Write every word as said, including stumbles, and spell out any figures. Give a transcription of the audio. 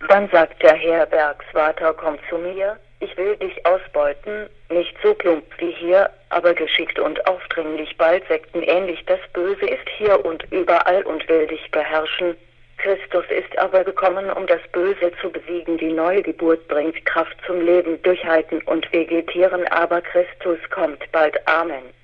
Dann sagt der Herbergswärter: Komm zu mir, ich will dich ausbeuten, nicht so plump wie hier, aber geschickt und aufdringlich, bald sektenähnlich. Das Böse ist hier und überall und will dich beherrschen. Christus ist aber gekommen, um das Böse zu besiegen. Die Neugeburt bringt Kraft zum Leben, Durchhalten und Vegetieren, aber Christus kommt bald. Amen.